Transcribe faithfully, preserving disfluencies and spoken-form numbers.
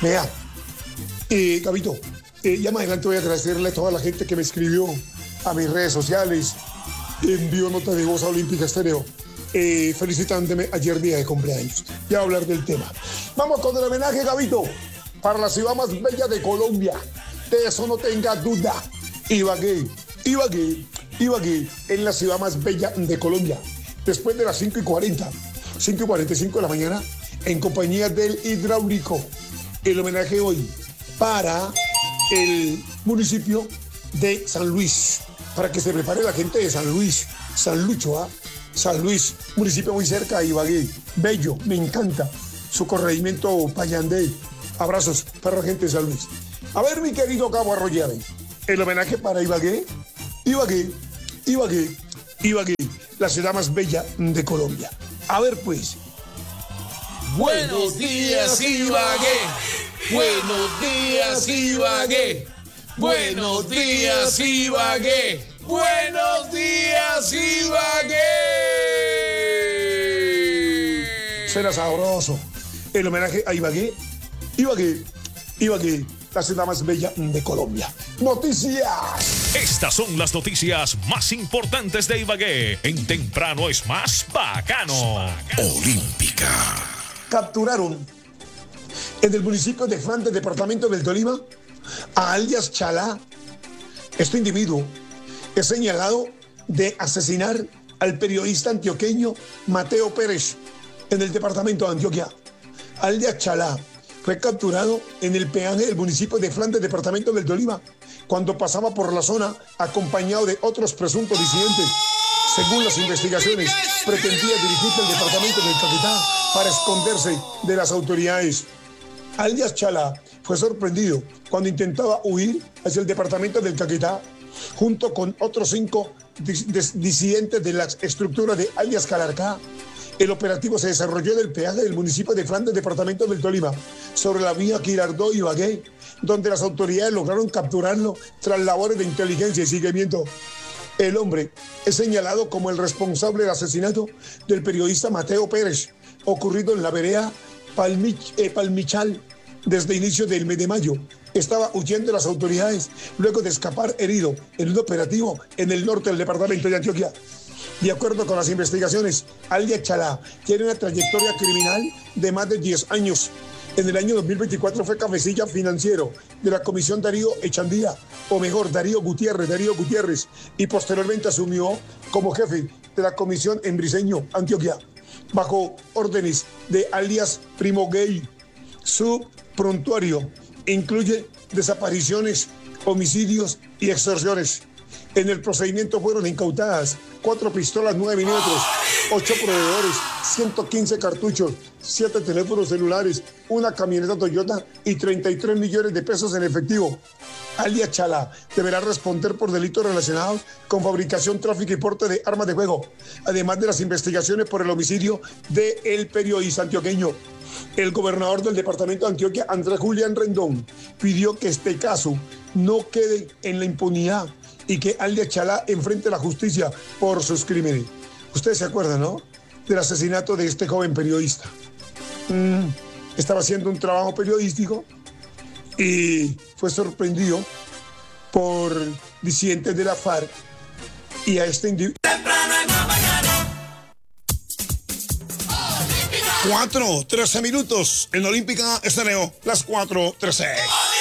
Vea, eh, Gabito, eh, ya más adelante voy a agradecerle a toda la gente que me escribió a mis redes sociales, envió nota de voz a Olímpica Estéreo, eh, felicitándome ayer día de cumpleaños. Ya voy a hablar del tema. Vamos con el homenaje, Gabito, para la ciudad más bella de Colombia. De eso no tenga duda. Ibagué, Ibagué, Ibagué es la ciudad más bella de Colombia. Después de las cinco y cuarenta, cinco y cuarenta y cinco de la mañana, en compañía del hidráulico. El homenaje hoy para el municipio de San Luis, para que se prepare la gente de San Luis, San Lucho, ¿ah? San Luis, municipio muy cerca de Ibagué, bello, me encanta, su corregimiento Payandé. Abrazos para la gente de San Luis. A ver, mi querido Cabo Arroyave, el homenaje para Ibagué, Ibagué, Ibagué, Ibagué, la ciudad más bella de Colombia. A ver, pues. Buenos días, Ibagué. Buenos días, Ibagué. Buenos días, Ibagué. Buenos días, Ibagué. Suena sabroso. El homenaje a Ibagué, Ibagué, Ibagué, la ciudad más bella de Colombia. Noticias. Estas son las noticias más importantes de Ibagué. En Temprano es más bacano. Olímpica. Capturaron en el municipio de Flandes, departamento del Tolima, a alias Chalá. Este individuo es señalado de asesinar al periodista antioqueño Mateo Pérez en el departamento de Antioquia. Alias Chalá fue capturado en el peaje del municipio de Flandes, departamento del Tolima, cuando pasaba por la zona acompañado de otros presuntos disidentes. Según las investigaciones, pretendía dirigirse al departamento del Caquetá para esconderse de las autoridades. Alias Chalá fue sorprendido cuando intentaba huir hacia el departamento del Caquetá junto con otros cinco dis dis disidentes de las estructuras de alias Calarcá. El operativo se desarrolló en el peaje del municipio de Flandes, departamento del Tolima, sobre la vía Girardot y Ibagué, donde las autoridades lograron capturarlo tras labores de inteligencia y seguimiento. El hombre es señalado como el responsable del asesinato del periodista Mateo Pérez, ocurrido en la vereda Palmich, eh, Palmichal desde inicios del mes de mayo. Estaba huyendo de las autoridades luego de escapar herido en un operativo en el norte del departamento de Antioquia. De acuerdo con las investigaciones, alias Chalá tiene una trayectoria criminal de más de diez años. En el año dos mil veinticuatro fue cabecilla financiero de la Comisión Darío Echandía, o mejor, Darío Gutiérrez, Darío Gutiérrez, y posteriormente asumió como jefe de la Comisión en Briceño, Antioquia, bajo órdenes de alias Primo Gay. Su prontuario incluye desapariciones, homicidios y extorsiones. En el procedimiento fueron incautadas cuatro pistolas nueve milímetros, ocho proveedores, ciento quince cartuchos, siete teléfonos celulares, una camioneta Toyota y treinta y tres millones de pesos en efectivo. Alias Chalá deberá responder por delitos relacionados con fabricación, tráfico y porte de armas de fuego, además de las investigaciones por el homicidio del periodista antioqueño. El gobernador del departamento de Antioquia, Andrés Julián Rendón, pidió que este caso no quede en la impunidad y que alias Chalá enfrente la justicia por sus crímenes. Ustedes se acuerdan, ¿no?, del asesinato de este joven periodista. Mm, estaba haciendo un trabajo periodístico y fue sorprendido por disidentes de la FARC y a este individuo. cuatro, trece minutos en Olímpica Estéreo, las cuatro, trece.